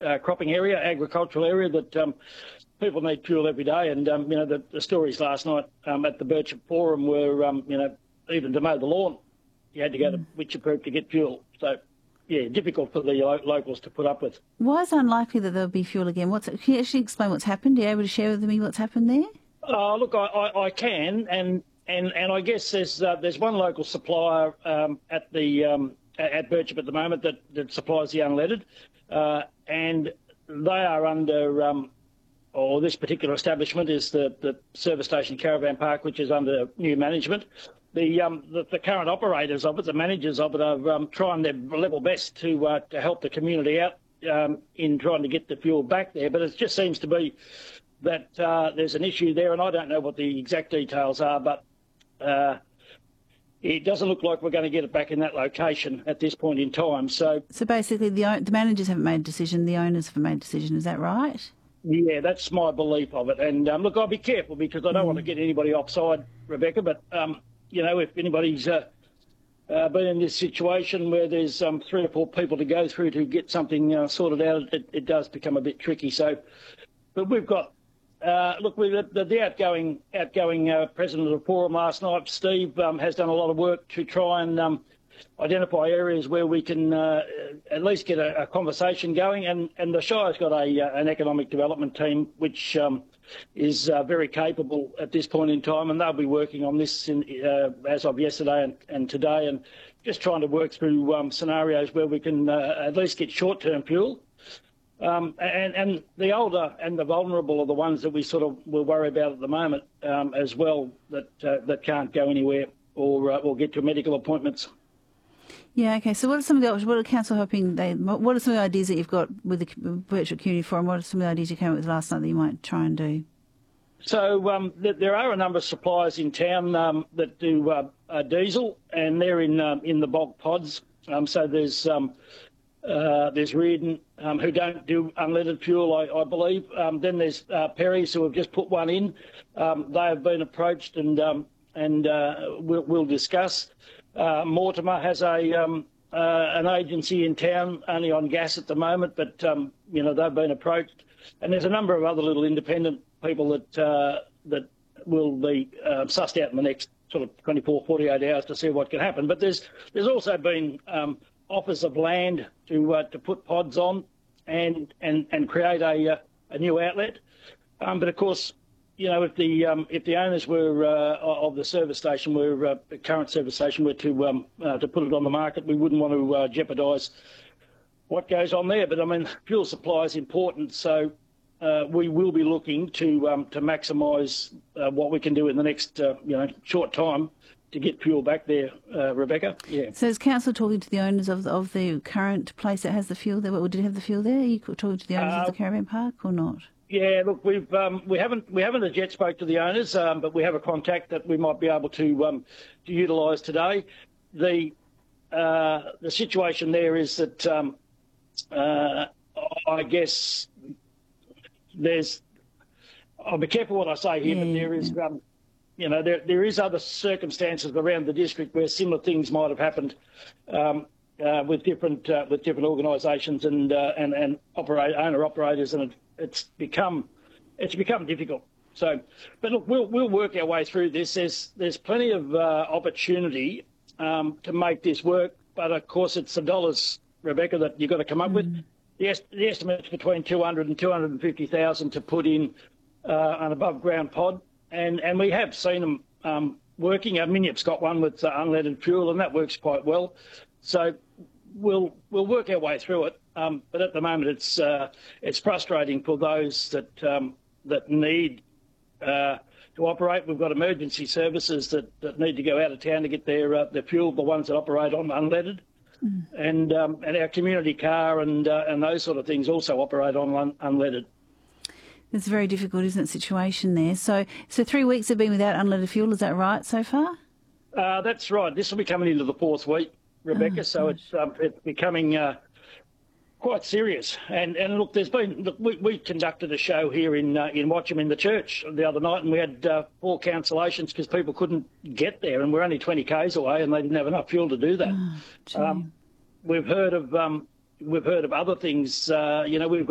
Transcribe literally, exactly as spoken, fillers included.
uh, cropping area, agricultural area that um, people need fuel every day. And um, you know, the, the stories last night um, at the Birchip Forum were, um, you know, even to mow the lawn, you had to go to Witcherpoop to get fuel. So, yeah, difficult for the lo- locals to put up with. Why is it unlikely that there'll be fuel again? What's Can you actually explain what's happened? Are you able to share with me what's happened there? Oh, look, I, I, I can, and and and I guess there's uh, there's one local supplier um, at the um, at Birchip at the moment that, that supplies the unleaded, uh, and they are under, um, or this particular establishment is the the service station Caravan Park, which is under new management. The, um, the the current operators of it, the managers of it, are um, trying their level best to uh, to help the community out um, in trying to get the fuel back there. But it just seems to be that uh, there's an issue there, and I don't know what the exact details are, but uh, it doesn't look like we're going to get it back in that location at this point in time. So, so basically, the the managers haven't made a decision; the owners have made a decision. Is that right? Yeah, that's my belief of it. And um, look, I'll be careful because I don't mm. want to get anybody offside, Rebecca, but. Um, You know, if anybody's uh, uh, been in this situation where there's um, three or four people to go through to get something uh, sorted out, it, it does become a bit tricky. So, but we've got, uh, look, we the, the outgoing outgoing uh, president of the forum last night, Steve, um, has done a lot of work to try and um, identify areas where we can uh, at least get a, a conversation going. And, and the Shire's got a uh, an economic development team which um, is uh, very capable at this point in time, and they'll be working on this in, uh, as of yesterday and, and today, and just trying to work through um, scenarios where we can uh, at least get short-term fuel. Um, and, and the older and the vulnerable are the ones that we sort of will worry about at the moment um, as well, that uh, that can't go anywhere or uh, or get to medical appointments. Yeah, okay. So what are some of the, what are council hoping they, what are some of the ideas that you've got with the Birchip Community Forum? What are some of the ideas you came up with last night that you might try and do? So um, th- there are a number of suppliers in town um, that do uh, uh, diesel, and they're in um, in the bulk pods. Um, so there's um, uh, there's Reardon um, who don't do unleaded fuel, I, I believe. Um, then there's uh, Perry's who have just put one in. Um, they have been approached and um, and uh, we'll, we'll discuss. Uh, Mortimer has a um, uh, an agency in town only on gas at the moment, but um, you know, they've been approached, and there's a number of other little independent people that uh, that will be uh, sussed out in the next sort of twenty-four, forty-eight hours to see what can happen. But there's there's also been um, offers of land to uh, to put pods on and and and create a uh, a new outlet. Um, but of course, you know, if the um, if the owners were uh, of the service station were uh, the current service station were to um, uh, to put it on the market, we wouldn't want to uh, jeopardise what goes on there. But I mean, fuel supply is important, so uh, we will be looking to um, to maximise uh, what we can do in the next uh, you know short time to get fuel back there, uh, Rebecca. Yeah. So is council talking to the owners of the, of the current place that has the fuel there? Or did it have the fuel there? Are you talking to the owners uh, of the Caravan Park or not? Yeah, look, we've um, we haven't we haven't as yet spoke to the owners, um, but we have a contact that we might be able to um, to utilise today. The uh, the situation there is that um, uh, I guess there's. I'll be careful what I say here, yeah, but there is, yeah. um, you know, there there is other circumstances around the district where similar things might have happened. Um, Uh, with different uh, with different organisations and uh, and and operate owner operators, and it, it's become it's become difficult. So, but look, we'll we'll work our way through this. There's there's plenty of uh, opportunity um, to make this work, but of course it's the dollars, Rebecca, that you've got to come up mm. with. The, est- the estimate's between two hundred and two hundred and fifty thousand to put in uh, an above ground pod, and and we have seen them um, working. Our Minyip's got one with uh, unleaded fuel, and that works quite well. So we'll we'll work our way through it, um, but at the moment it's uh, it's frustrating for those that um, that need uh, to operate. We've got emergency services that, that need to go out of town to get their uh, their fuel, the ones that operate on unleaded, mm. and um, and our community car and uh, and those sort of things also operate on un- unleaded. It's a very difficult, isn't it, situation there. So so three weeks have been without unleaded fuel. Is that right so far? Uh, that's right. This will be coming into the fourth week, Rebecca, oh, so it's um, it's becoming uh, quite serious. And and look, there's been look, we, we conducted a show here in uh, in Watcham in the church the other night, and we had uh, four cancellations because people couldn't get there, and we're only twenty k's away, and they didn't have enough fuel to do that. Oh, um, we've heard of um, we've heard of other things. Uh, you know, we've got